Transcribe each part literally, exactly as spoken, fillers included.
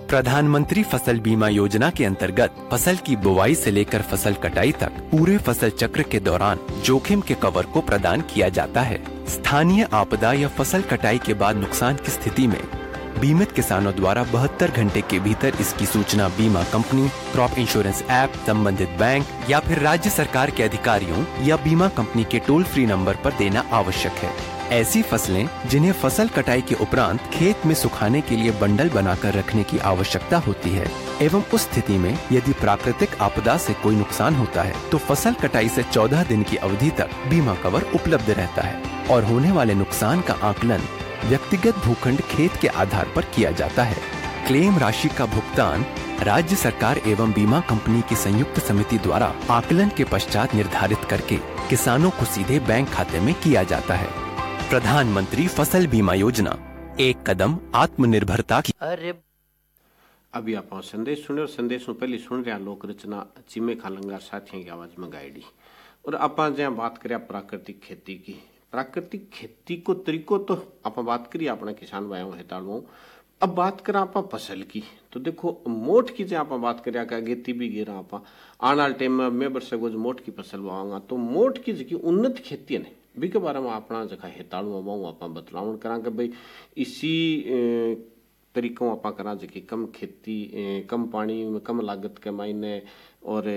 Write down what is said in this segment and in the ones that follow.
प्रधानमंत्री फसल बीमा योजना के अंतर्गत फसल की बुवाई से लेकर फसल कटाई तक पूरे फसल चक्र के दौरान जोखिम के कवर को प्रदान किया जाता है। स्थानीय आपदा या फसल कटाई के बाद नुकसान की स्थिति में बीमित किसानों द्वारा बहत्तर घंटे के भीतर इसकी सूचना बीमा कंपनी, क्रॉप इंश्योरेंस ऐप, संबंधित बैंक या फिर राज्य सरकार के अधिकारियों या बीमा कंपनी के टोल फ्री नंबर पर देना आवश्यक है। ऐसी फसलें जिन्हें फसल कटाई के उपरांत खेत में सुखाने के लिए बंडल बनाकर रखने की आवश्यकता होती है एवं उस स्थिति में यदि प्राकृतिक आपदा से कोई नुकसान होता है तो फसल कटाई से चौदह दिन की अवधि तक बीमा कवर उपलब्ध रहता है और होने वाले नुकसान का आकलन व्यक्तिगत भूखंड खेत के आधार पर किया जाता है। क्लेम राशि का भुगतान राज्य सरकार एवं बीमा कंपनी की संयुक्त समिति द्वारा आकलन के पश्चात निर्धारित करके किसानों को सीधे बैंक खाते में किया जाता है। प्रधानमंत्री फसल बीमा योजना, एक कदम आत्मनिर्भरता की। अरे अभी आप संदेश सुने और संदेश में पहले सुन रहे लोक रचना चिमे खालंगार साथियों की आवाज में गायडी और आप जहाँ बात करें प्राकृतिक खेती की। प्राकृतिक खेती को तरीको तो आप बात करिए अपने किसान भाइयों हेताड़ुओं। अब बात करें आप फसल की तो देखो मोट की जो आप बात करें का गेती भी गिरा आप आने वाले टाइम में मैं वर्ष को मोट की फसल बोआंगा तो मोट की जो उन्नत खेती है बी के बारे में अपना जगह हेताड़ू बाऊ आप बतलावन करा कि भाई इसी तरीकों आप करा जी कम खेती कम पानी में कम लागत के मायने और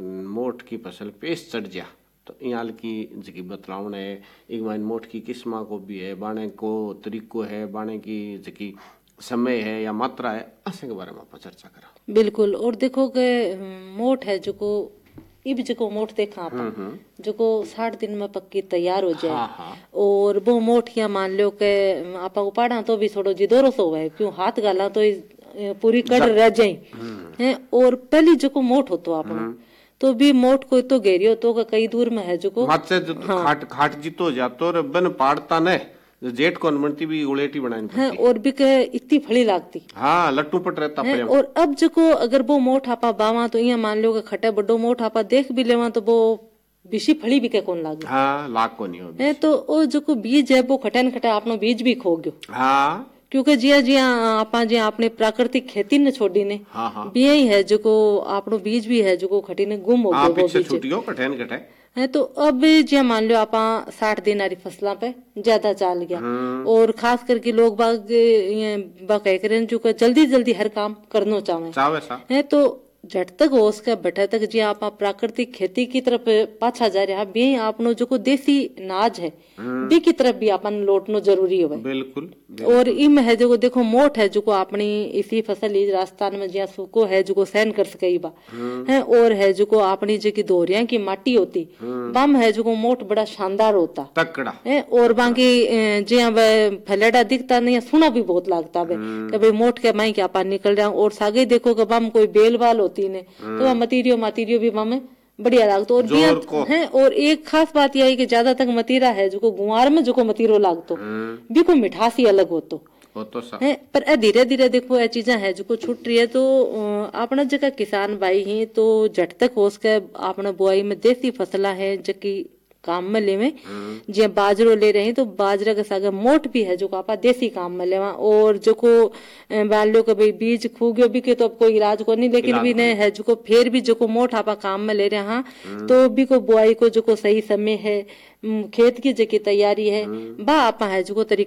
मोट की फसल पेश चढ़ जा तो यहाँ की जी बतलावन है एक माइन मोट की किस्मा को भी है बाणे को तरीको है बाणे की जी समय है या मात्रा है ऐसे के बारे में आप चर्चा करा। बिल्कुल और देखो के मोट है जो को इब जो मोट देखा आप जो को साठ दिन में पक्की तैयार हो जाए। हाँ हाँ। और वो मोट या मान लो के आप उपाड़ा तो भी थोड़ो जिदोरो सो है क्यों हाथ गाला तो पूरी कड़ रह जाए है। और पहली जो को मोट हो तो आपने तो भी मोट कोई तो घेरियो तो कई दूर में है जो को माचे हाँ। खाट खाट जीतो जातो रे बन पाड़ता ने जेठ कौन बनती भी उलेटी बनानी है और भी के इतनी फली लागती। हाँ लट्टू पट रहता है। और अब जो को अगर वो मोट आपा बावा तो यहाँ मान लो खटे बड़ो मोट आपा देख भी लेवा तो वो बिशी फली भी के कौन लागे। हाँ लाग को नहीं हो है तो वो जो को बीज है वो खटे खटे आपनो बीज भी खो गयो। हाँ क्योंकि जिया जिया आपा जिया आपने प्राकृतिक खेती ने छोड़ी ने हाँ हाँ भी यही है जो को आपनो बीज भी है जो को खटी ने गुम हो गयो पीछे छूटियो कठैन कठै है। तो अब जिया मान लो आपा साठ दिन आरी फसला पे ज्यादा चाल गया और खास करके लोग बाग ये बा कह करें जो को जल्दी जल्दी हर काम करनो चाहे चाहे सा है तो झट तक हो उसका बैठा तक जी आप प्राकृतिक खेती की तरफ पाछा जा रहा भी आपनो जो को देसी नाज है बी की तरफ भी अपन लौटनो जरूरी है। बिल्कुल, बिल्कुल। और इम है जो देखो मोट है जो को अपनी इसी फसल इस राजस्थान में जिया सूको है जो को सहन कर सके बा है। और है जो को अपनी जो की दोहरिया की माटी होती बम है जो को मोट बड़ा शानदार होता तकड़ा है। और बाकी जिया फलेड़ा दिखता नहीं सुना भी बहुत लगता है कि भाई मोट के माई के आप निकल रहा और सागे देखो कि बम कोई बेल बाल होती ने तो मतीरियो मतीरियो भी बम बढ़िया लागतो। और बिया है और एक खास बात यह है कि ज्यादा तक मतीरा है जो को गुआर में जो को मतीरो लागतो भी को मिठासी अलग होतो तो है। पर धीरे धीरे देखो ये चीजें है जो को छूट रही है तो अपना जगह किसान भाई ही तो झट तक हो सके अपना बुआई में देसी फसला है जबकि काम में लेवे जे बाजरो ले रहे हैं तो बाजरा के साथ मोट भी है जो को आपा देसी काम में लेवा। और जो को बालो के भाई बीज खूग्यो भी के तो अब कोई इलाज को नहीं लेकिन भी नहीं है जो को फिर भी जो को मोट आपा काम में ले रहे हाँ तो भी को बुआई को जो को सही समय है खेत की जगह तैयारी है बा आपा है जो को तरीका